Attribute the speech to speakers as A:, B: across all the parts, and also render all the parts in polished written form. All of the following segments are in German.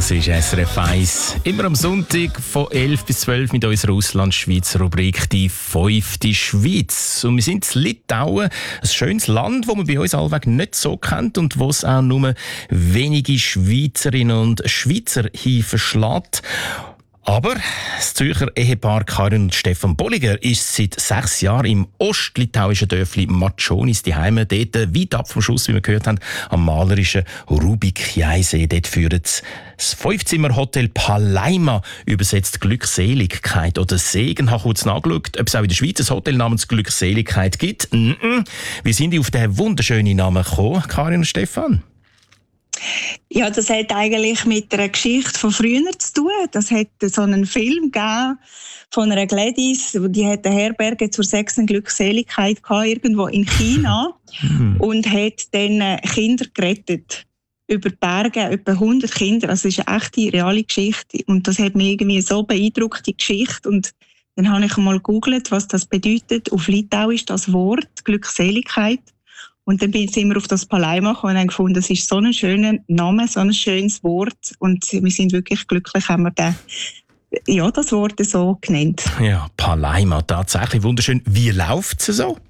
A: Das ist SRF 1. Immer am Sonntag von 11 bis 12 mit unserer Ausland-Schweiz-Rubrik «Die 5. Schweiz». Und wir sind in Litauen, ein schönes Land, das man bei uns allweg nicht so kennt und wo es auch nur wenige Schweizerinnen und Schweizer verschlägt. Aber das Zürcher Ehepaar Karin und Stefan Bolliger ist seit 6 Jahren im ostlitauischen Dörfli Matschonis daheim, dort weit ab vom Schuss, wie wir gehört haben, am malerischen Rubik-Jaisee. Dort führt das 5-Zimmer-Hotel Palaima, übersetzt Glückseligkeit oder Segen. Ich habe kurz nachgeschaut, ob es auch in der Schweiz ein Hotel namens Glückseligkeit gibt. Wie sind die auf diesen wunderschönen Namen gekommen, Karin und Stefan?
B: Ja, das hat eigentlich mit einer Geschichte von früher zu tun. Das hat so einen Film gegeben von einer Gladys, die hat eine Herberge zur sechsten Glückseligkeit gehabt, irgendwo in China und hat dann Kinder gerettet. Über die Berge, etwa 100 Kinder. Also es ist eine echte, reale Geschichte. Und das hat mich irgendwie so beeindruckt, die Geschichte. Und dann habe ich mal gegoogelt, was das bedeutet. Auf Litau ist das Wort Glückseligkeit. Und dann sind wir auf das Palaima gekommen und haben gefunden, das ist so ein schöner Name, so ein schönes Wort. Und wir sind wirklich glücklich, haben wir das Wort so genannt.
A: Ja, Palaima, tatsächlich wunderschön. Wie läuft es so?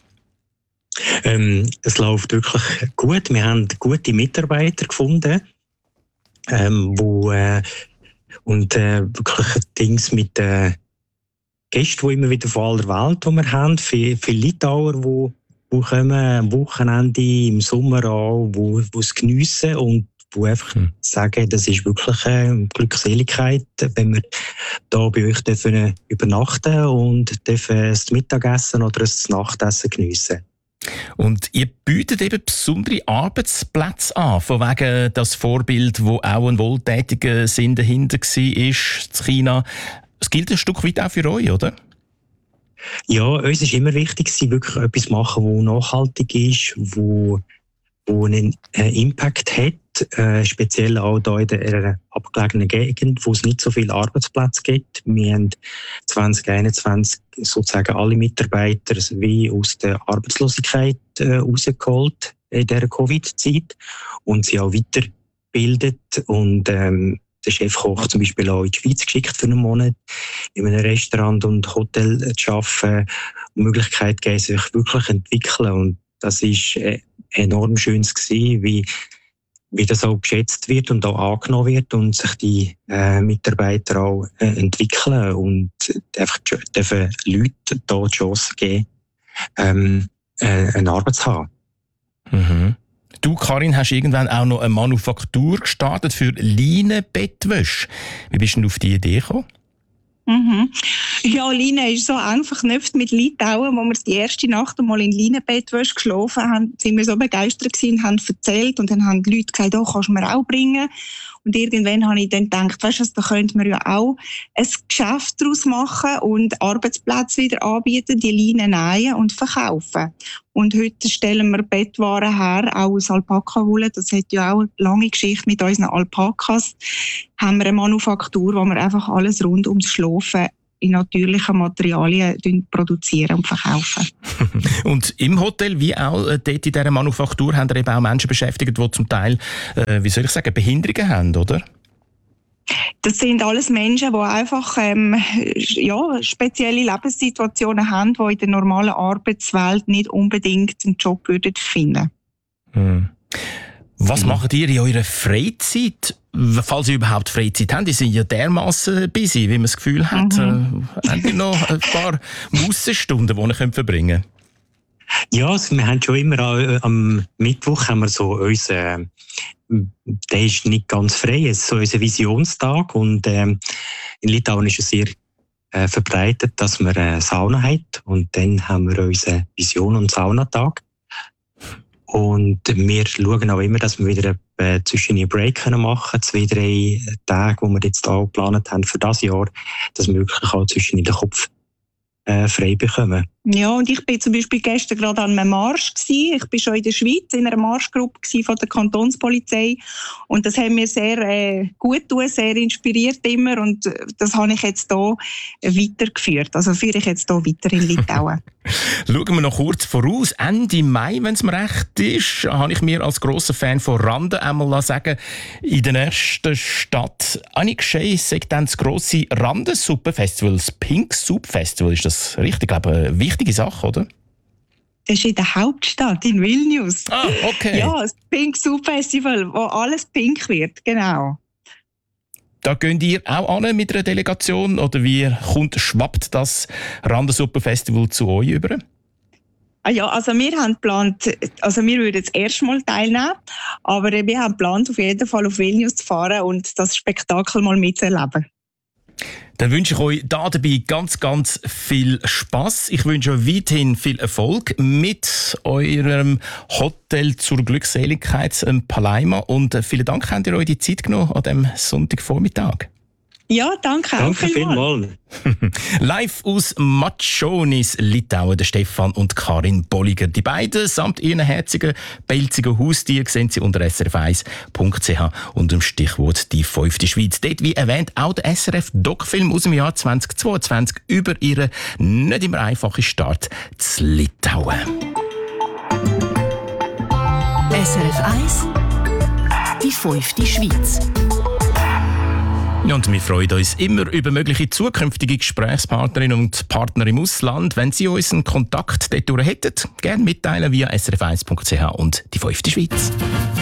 C: Es läuft wirklich gut. Wir haben gute Mitarbeiter gefunden, wirklich Dings mit Gästen, die immer wieder von aller Welt die wir haben. Viele Litauer, die kommen am Wochenende, im Sommer an, wo es geniessen und wo einfach sagen, das ist wirklich eine Glückseligkeit, wenn wir da bei euch dürfen übernachten und dürfen das Mittagessen oder das Nachtessen geniessen.
A: Und ihr bietet eben besondere Arbeitsplätze an, von wegen das Vorbild, wo auch ein wohltätiger Sinn dahinter war, ist in China. Es gilt ein Stück weit auch für euch, oder?
C: Ja, uns ist immer wichtig, wirklich etwas machen, das nachhaltig ist, wo einen Impact hat, speziell auch hier in der abgelegenen Gegend, wo es nicht so viele Arbeitsplätze gibt. Wir haben 2021 sozusagen alle Mitarbeiter wie aus der Arbeitslosigkeit rausgeholt in dieser Covid-Zeit und sie auch weitergebildet und der Chefkoch zum Beispiel auch in die Schweiz geschickt für einen Monat, in einem Restaurant und Hotel zu arbeiten, die Möglichkeit geben, sich wirklich zu entwickeln. Und das war enorm schön gewesen, wie das auch geschätzt wird und auch angenommen wird und sich die Mitarbeiter auch entwickeln und einfach dürfen Leuten hier die Chance geben, eine Arbeit zu haben.
A: Mhm. Du, Karin, hast irgendwann auch noch eine Manufaktur gestartet für Leinenbettwäsche. Wie bist du denn auf die Idee gekommen?
B: Ja, Leine ist so einfach verknüpft mit Litauen. Wo wir die erste Nacht einmal in Leinenbettwäsche geschlafen haben, sind wir so begeistert gewesen und haben erzählt. Und dann haben die Leute gesagt, oh, kannst du mir auch bringen? Und irgendwann habe ich dann gedacht, weißt du, da könnte man ja auch ein Geschäft daraus machen und Arbeitsplätze wieder anbieten, die Leinen nähen und verkaufen. Und heute stellen wir Bettwaren her, auch aus Alpaka-Wolle. Das hat ja auch eine lange Geschichte mit unseren Alpakas. Haben wir eine Manufaktur, wo wir einfach alles rund ums Schlafen in natürlichen Materialien produzieren und verkaufen.
A: Und im Hotel, wie auch dort in dieser Manufaktur, haben wir eben auch Menschen beschäftigt, die zum Teil, Behinderungen haben, oder?
B: Das sind alles Menschen, die einfach spezielle Lebenssituationen haben, die in der normalen Arbeitswelt nicht unbedingt einen Job finden würden.
A: Was macht ihr in eurer Freizeit? Falls ihr überhaupt Freizeit habt, die sind ja dermassen busy, wie man das Gefühl hat. Habt ihr noch ein paar Mußenstunden, die ihr verbringen könnt?
C: Ja, also wir haben schon immer am Mittwoch haben wir so unseren, der ist nicht ganz frei, es ist so unser Visionstag und in Litauen ist es sehr verbreitet, dass man eine Sauna hat und dann haben wir unseren Vision- und Saunatag. Und wir schauen auch immer, dass wir wieder zwischen einen Break machen können, 2-3 Tage, die wir jetzt auch geplant haben für dieses Jahr, dass wir wirklich auch zwischen den Kopf frei bekommen.
B: Ja, und ich bin zum Beispiel gestern gerade an einem Marsch gewesen. Ich bin schon in der Schweiz in einer Marschgruppe von der Kantonspolizei und das hat mir sehr gut getan, sehr inspiriert immer und das habe ich jetzt hier weitergeführt. Also führe ich jetzt hier weiter in Litauen.
A: Schauen wir noch kurz voraus. Ende Mai, wenn es mir recht ist, habe ich mir als grosser Fan von Rande einmal sagen, in der ersten Stadt Annikschei sagt dann das grosse Randensuppenfestival, das Pink Soup Festival. Ist das richtig? Ich glaube, eine wichtige Sache, oder?
B: Das ist in der Hauptstadt, in Vilnius.
A: Ah, okay.
B: Ja, das Pink Soup Festival, wo alles pink wird, genau.
A: Da gehen ihr auch an mit einer Delegation oder wie schwappt das Randensuppenfestival zu euch über?
B: Ah ja, also wir haben geplant, wir würden jetzt erstmal teilnehmen, aber wir haben geplant, auf jeden Fall auf Vilnius zu fahren und das Spektakel mal mitzuerleben.
A: Dann wünsche ich euch dabei ganz, ganz viel Spass. Ich wünsche euch weiterhin viel Erfolg mit eurem Hotel zur Glückseligkeit Palaima. Und vielen Dank, habt ihr euch die Zeit genommen an diesem Sonntagvormittag.
B: Ja, danke auch
C: vielmals.
A: Live aus Matschonis, Litauen, der Stefan und Karin Bolliger. Die beiden samt ihren herzigen, pelzigen Haustieren sehen Sie unter srf1.ch unter dem Stichwort «Die 5. Schweiz». Dort, wie erwähnt, auch der SRF-Doc-Film aus dem Jahr 2022 über ihren nicht immer einfachen Start zu Litauen.
D: SRF 1 «Die 5. Schweiz».
A: Ja, und wir freuen uns immer über mögliche zukünftige Gesprächspartnerinnen und Partner im Ausland. Wenn Sie uns einen Kontakt dort hätten, gerne mitteilen via srf1.ch und die 5. Schweiz.